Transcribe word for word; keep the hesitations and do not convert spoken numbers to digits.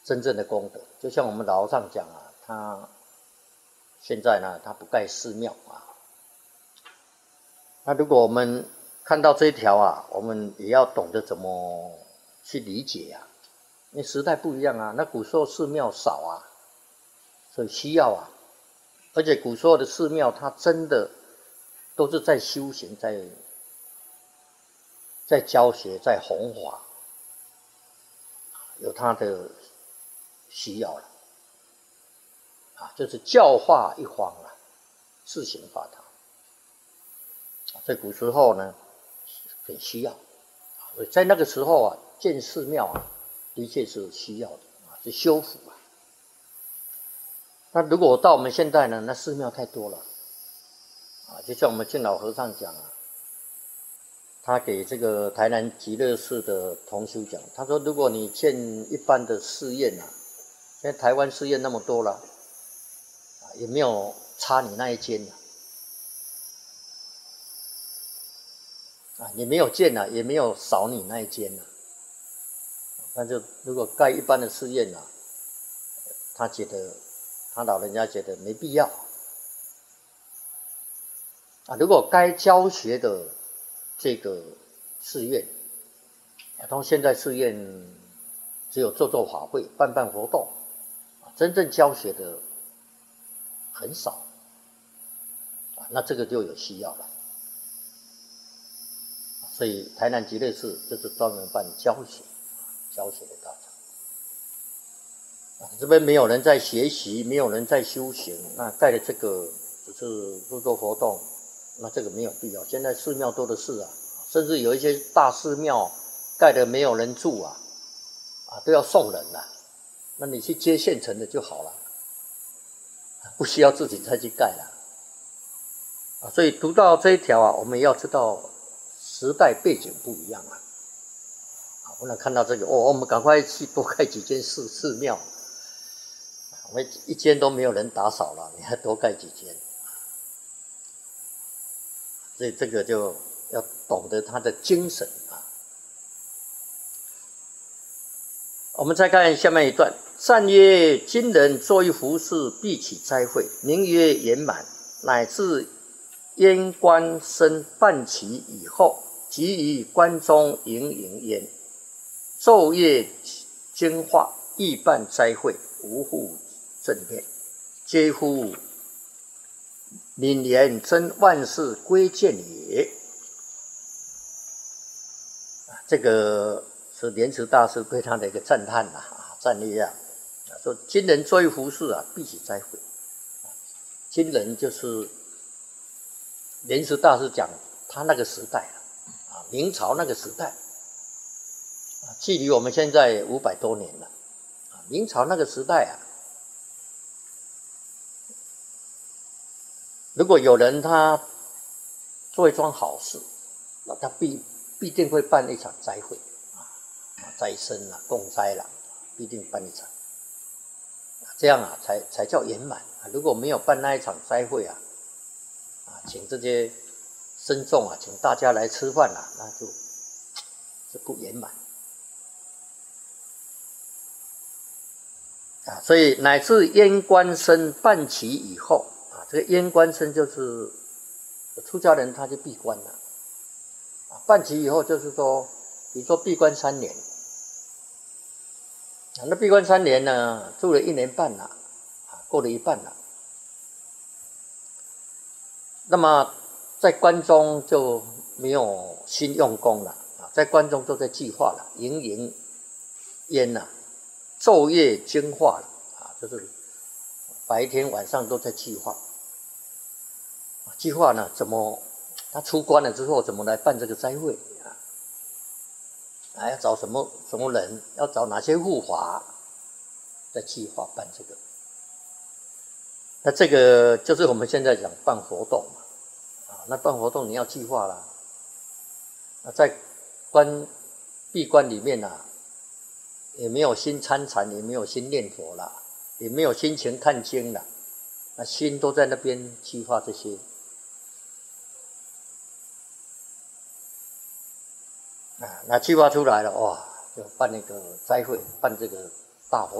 真正的功德。就像我们老和尚讲啊，他现在呢，他不盖寺庙啊。那如果我们看到这一条啊，我们也要懂得怎么去理解啊。因为时代不一样啊，那古时候寺庙少啊，所以需要啊。而且古时候的寺庙，它真的都是在修行，在在教学，在弘法，有它的需要了啊，就是教化一方啊，自行法堂。在古时候呢，很需要，所以在那个时候啊，建寺庙啊，的确是需要的啊，是修复啊。那如果到我们现在呢，那寺庙太多了啊，就像我们敬老和尚讲啊，他给这个台南极乐寺的同修讲，他说，如果你建一般的寺院啊，现在台湾寺院那么多了，啊，也没有差你那一间啊。啊，你没有建啊，也没有少你那一间啊。那就如果盖一般的寺院啊，他觉得他老人家觉得没必要啊。如果该教学的这个寺院，啊，从现在寺院只有做做法会、办办活动，啊，真正教学的很少啊，那这个就有需要了。所以台南极乐寺就是专门办教学、教学的大场。这边没有人在学习，没有人在修行，那盖的这个只是做做活动，那这个没有必要。现在寺庙多的是啊，甚至有一些大寺庙盖的没有人住啊，啊都要送人了，那你去接现成的就好了，不需要自己再去盖了。啊，所以读到这一条啊，我们要知道时代背景不一样啊。啊，我们看到这个，哦，我们赶快去多盖几间寺寺庙。我们一间都没有人打扫了，你还多盖几间？所以这个就要懂得他的精神啊。我们再看下面一段：善曰：今人作一服饰，必起灾秽；名曰圆满，乃至燕官身半期以后，即于关中营营焉。昼夜精化，亦伴灾秽，无复正念，皆乎泯言真万事归见也。这个是莲池大师对他的一个赞叹呐，啊，赞誉啊，说今人作一服饰啊，必起灾秽。今人就是莲池大师讲他那个时代啊，明朝那个时代，啊，距离我们现在五百多年了。啊，明朝那个时代啊，如果有人他做一桩好事，那他必必定会办一场灾会啊，灾生啊，共灾啦，必定办一场，这样啊才才叫圆满啊。如果没有办那一场灾会啊，啊，请这些僧众啊，请大家来吃饭啊，那就是不圆满啊。所以乃至燕官身半期以后。这个燕官身就是出家人，他就闭关了。啊，半期以后就是说，比如说闭关三年，啊，那闭关三年呢，住了一年半了，啊，过了一半了。那么在关中就没有心用功了，啊，在关中都在计划了，营营烟呐，昼夜精化了，啊，就是白天晚上都在计划。计划呢？怎么他出关了之后，怎么来办这个斋会啊？啊，要找什么什么人？要找哪些护法？在计划办这个。那这个就是我们现在讲办活动嘛，啊，那办活动你要计划啦。那在关闭关里面啊，也没有心参禅，也没有心念佛啦，也没有心情看经啦，那心都在那边计划这些。啊，那计划出来了，哇，就办那个斋会，办这个大活动。